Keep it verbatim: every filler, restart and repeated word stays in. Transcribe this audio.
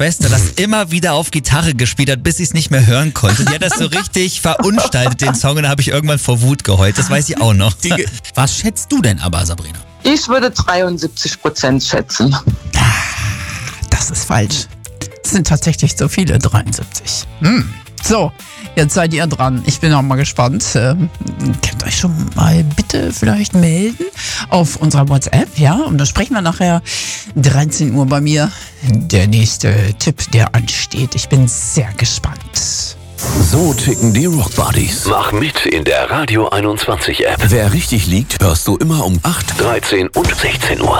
Schwester das immer wieder auf Gitarre gespielt hat, bis sie es nicht mehr hören konnte. Die hat das so richtig verunstaltet, den Song, und da habe ich irgendwann vor Wut geheult. Das weiß ich auch noch. Die, was schätzt du denn aber, Sabrina? Ich würde dreiundsiebzig Prozent schätzen. Das ist falsch. Es sind tatsächlich so viele, dreiundsiebzig. Hm. So, jetzt seid ihr dran. Ich bin auch mal gespannt. Ähm, könnt euch schon mal bitte vielleicht melden auf unserer WhatsApp, ja? Und dann sprechen wir nachher dreizehn Uhr bei mir. Der nächste Tipp, der ansteht. Ich bin sehr gespannt. So ticken die Rock Buddies. Mach mit in der Radio einundzwanzig App. Wer richtig liegt, hörst du immer um acht, dreizehn und sechzehn Uhr.